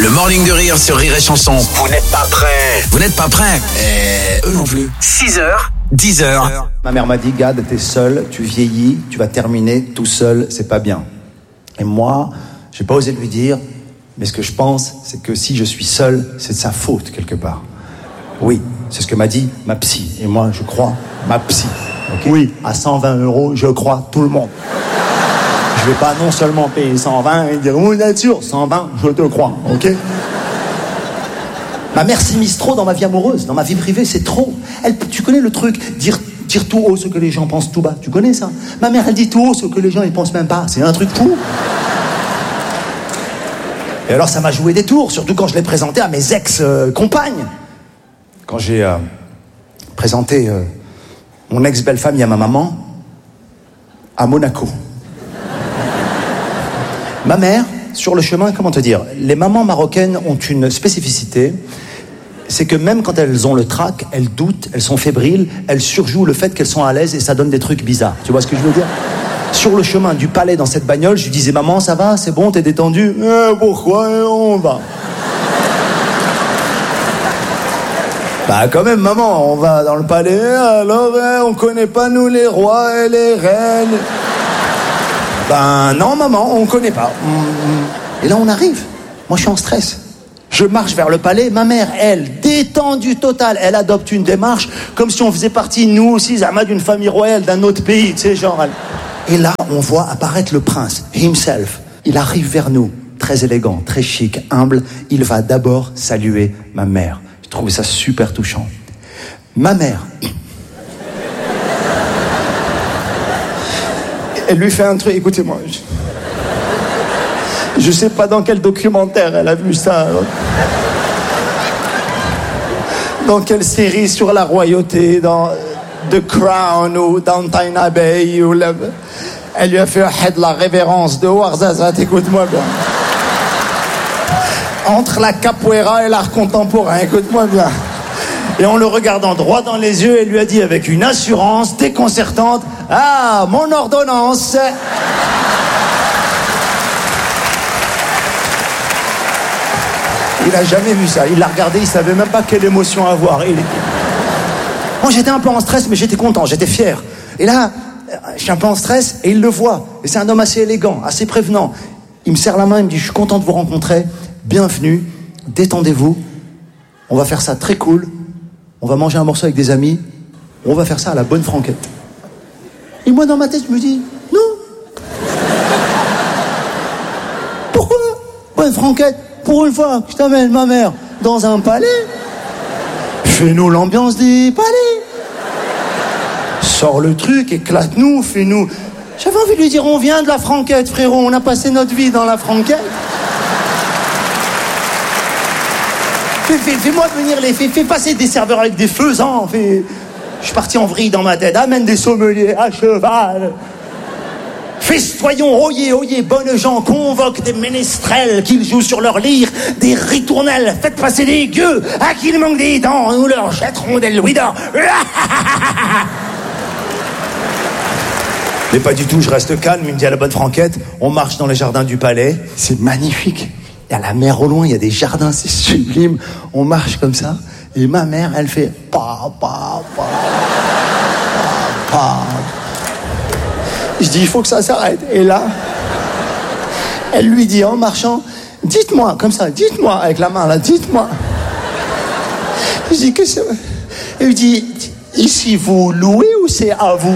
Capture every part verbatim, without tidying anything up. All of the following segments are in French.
Le Morning de Rire sur Rire et Chanson. Vous n'êtes pas prêts. Vous n'êtes pas prêts. Et eux non plus. six heures, dix heures. Ma mère m'a dit, Gad, t'es seul, tu vieillis, tu vas terminer tout seul, c'est pas bien. Et moi, j'ai pas osé lui dire, mais ce que je pense, c'est que si je suis seul, c'est de sa faute quelque part. Oui, c'est ce que m'a dit ma psy. Et moi, je crois ma psy. Okay. Oui, à cent vingt euros, je crois tout le monde. Je vais pas non seulement payer cent vingt et dire, vous êtes sûr, cent vingt, je te crois, ok? Ma mère s'immisce trop dans ma vie amoureuse, dans ma vie privée, c'est trop. Elle, tu connais le truc, dire, dire tout haut ce que les gens pensent tout bas, tu connais ça? Ma mère, elle dit tout haut ce que les gens ils pensent même pas, c'est un truc fou. Et alors ça m'a joué des tours, surtout quand je l'ai présenté à mes ex-compagnes. Quand j'ai euh, présenté euh, mon ex-belle-famille à ma maman, à Monaco. Ma mère, sur le chemin, comment te dire, les mamans marocaines ont une spécificité, c'est que même quand elles ont le trac, elles doutent, elles sont fébriles, elles surjouent le fait qu'elles sont à l'aise et ça donne des trucs bizarres. Tu vois ce que je veux dire? Sur le chemin du palais dans cette bagnole, je lui disais, maman, ça va, c'est bon, t'es détendu? Eh, pourquoi on va? Bah quand même, maman, on va dans le palais, alors hein, on connaît pas nous les rois et les reines. Ben non, maman, on connaît pas. Et là, on arrive. Moi, je suis en stress. Je marche vers le palais. Ma mère, elle, détendue totale, elle adopte une démarche comme si on faisait partie, nous aussi, Zama, d'une famille royale d'un autre pays, tu sais, genre. Elle... Et là, on voit apparaître le prince, himself. Il arrive vers nous, très élégant, très chic, humble. Il va d'abord saluer ma mère. J'ai trouvé ça super touchant. Ma mère... Elle lui fait un truc, écoutez-moi, je... je sais pas dans quel documentaire elle a vu ça. Dans quelle série sur la royauté, dans The Crown ou Downton Abbey ou la... Elle lui a fait la révérence de Ouarzazat, écoute-moi bien. Entre la capoeira et l'art contemporain, écoute-moi bien. Et en le regardant droit dans les yeux, elle lui a dit avec une assurance déconcertante, « Ah, mon ordonnance !» Il a jamais vu ça. Il l'a regardé, il savait même pas quelle émotion avoir. Il... Moi, j'étais un peu en stress, mais j'étais content, j'étais fier. Et là, je suis un peu en stress, et il le voit. Et c'est un homme assez élégant, assez prévenant. Il me serre la main, il me dit, « Je suis content de vous rencontrer. Bienvenue, détendez-vous. On va faire ça très cool. On va manger un morceau avec des amis. On va faire ça à la bonne franquette. » Et moi, dans ma tête, je me dis, non. Pourquoi? Bonne franquette, pour une fois, je t'amène ma mère dans un palais. Fais-nous l'ambiance des palais. Sors le truc, éclate-nous, fais-nous... J'avais envie de lui dire, on vient de la franquette, frérot. On a passé notre vie dans la franquette. Fais, fais, fais-moi venir les... Fais, fais passer des serveurs avec des faisans. Fais... Je suis parti en vrille dans ma tête. Amène des sommeliers à cheval. Festoyons, oyez, oyez, bonnes gens. Convoque des ménestrels qu'ils jouent sur leur lyre. Des ritournelles. Faites passer des gueux. À qui il manque des dents, nous leur jetterons des louis d'or. Mais pas du tout, je reste calme. Il me dit à la bonne franquette, on marche dans les jardins du palais. C'est magnifique. Il y a la mer au loin, il y a des jardins, c'est sublime. On marche comme ça. Et ma mère, elle fait pa, pa, pa, pa, pa. Je dis, il faut que ça s'arrête. Et là, elle lui dit en marchant, dites-moi, comme ça, dites-moi, avec la main là, dites-moi. Je dis, que c'est... Elle lui dit, ici vous louez ou c'est à vous?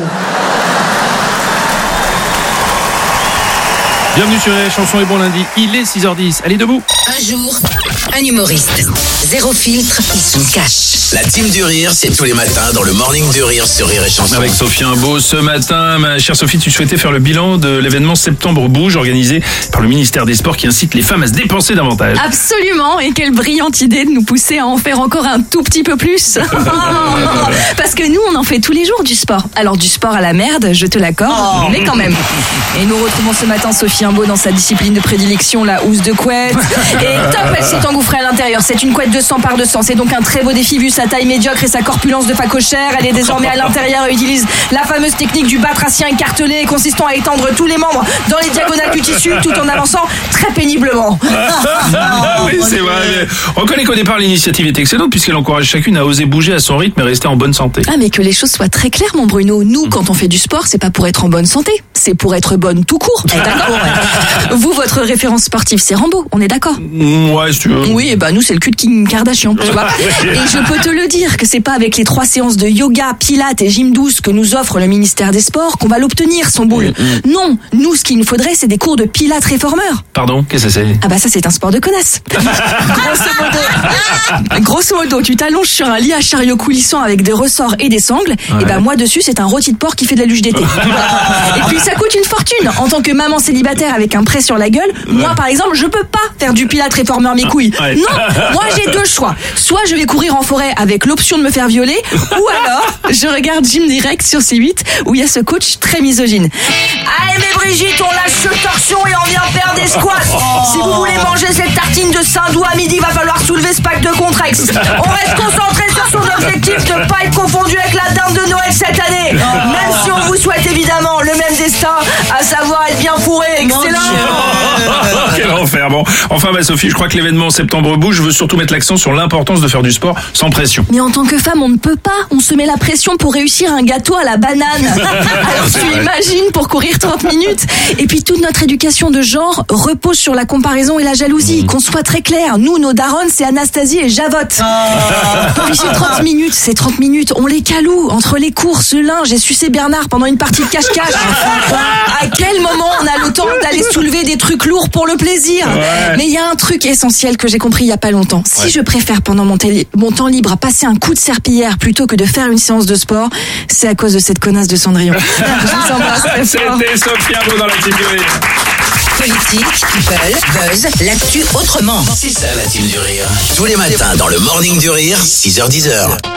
Bienvenue sur les chansons et bon lundi, il est six heures dix, allez debout. Un jour, un humoriste, zéro filtre, il se cache. La team du rire, c'est tous les matins dans le Morning du Rire sur Rire et Chanson. Avec Sophie Imbeau ce matin, ma chère Sophie, tu souhaitais faire le bilan de l'événement Septembre Bouge organisé par le ministère des Sports qui incite les femmes à se dépenser davantage. Absolument, et quelle brillante idée de nous pousser à en faire encore un tout petit peu plus. Parce que nous, on en fait tous les jours du sport. Alors du sport à la merde, je te l'accorde, oh. mais quand même. Et nous retrouvons ce matin Sophie Imbeau dans sa discipline de prédilection, la housse de couette. Et top, elle s'est engouffrée à l'intérieur. C'est une couette de cent par deux cents. C'est donc un très beau défi vu sa taille médiocre et sa corpulence de facochère. Elle est désormais à l'intérieur et utilise la fameuse technique du batracien écartelé consistant à étendre tous les membres dans les diagonales du tissu tout en avançant très péniblement. Oui, c'est vrai. On reconnaît qu'au départ, l'initiative est excellente puisqu'elle encourage chacune à oser bouger à son rythme et rester en bonne santé. Ah, mais que les choses soient très claires, mon Bruno. Nous, quand on fait du sport, c'est pas pour être en bonne santé. C'est pour être bonne tout court. On est d'accord? Vous, votre référence sportive, c'est Rambo. On est d'accord? Ouais, si tu veux. Oui, et bah nous, c'est le cul de Kim Kardashian, tu vois. Et je peux te le dire que c'est pas avec les trois séances de yoga, pilates et gym douce que nous offre le ministère des Sports qu'on va l'obtenir, son boule. Mmh. Non, nous, ce qu'il nous faudrait, c'est des cours de pilates réformeurs. Pardon, qu'est-ce que c'est? Ah bah ça, c'est un sport de connasse. Grosso modo, grosso modo, tu t'allonges sur un lit à chariot coulissant avec des ressorts et des sangles. Ouais. Et bah moi, dessus, c'est un rôti de porc qui fait de la luge d'été. Et puis ça coûte une fortune. En tant que maman célibataire avec un prêt sur la gueule, ouais. moi, par exemple, je peux pas faire du pilates réformeur mes couilles. Ouais. Non, moi, j'ai deux choix. Soit je vais courir en forêt avec l'option de me faire violer, ou alors je regarde Gym Direct sur C huit où il y a ce coach très misogyne. Allez mais Brigitte, on lâche ce torsion et on vient faire des squats. Oh. Si vous voulez manger cette tartine de Saint-Doux à midi, il va falloir soulever ce pack de Contrex. On reste concentré sur son objectif de ne pas être confondu avec la dinde de Noël cette année. Oh. Même si on vous souhaite évidemment le même destin, à savoir être bien fourré. Excellent. Oh, quel enfer. Bon, enfin ma Sophie, je crois que l'événement Septembre Bouge, je veux surtout mettre l'accent sur l'importance de faire du sport sans pression. Mais en tant que femme, on ne peut pas. On se met la pression pour réussir un gâteau à la banane. Alors tu imagines pour courir trente minutes. Et puis toute notre éducation de genre repose sur la comparaison et la jalousie. Mmh. Qu'on soit très clair, nous, nos darons, c'est Anastasie et Javotte. Oh. Puis c'est trente minutes, c'est trente minutes. On les caloue entre les courses, le linge et sucer Bernard pendant une partie de cache-cache. À quel moment on a le temps d'aller soulever des trucs lourds pour le plaisir? Ouais. Mais il y a un truc essentiel que j'ai compris il y a pas longtemps. Si ouais. je préfère pendant mon, télé, mon temps libre à passer un coup de serpillière plutôt que de faire une séance de sport, c'est à cause de cette connasse de Cendrillon. Je vous embrasse très fort. C'était Sophie Arnaud dans la Team du Rire. Politique, people, buzz, l'actu autrement. C'est ça la Team du Rire. Tous les matins dans le Morning du Rire, six heures dix.